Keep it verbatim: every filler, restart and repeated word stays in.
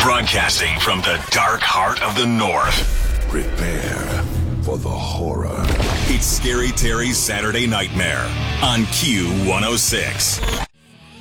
Broadcasting from the dark heart of the North. Prepare for the horror. It's Scary Terry's Saturday Nightmare on Q one oh six.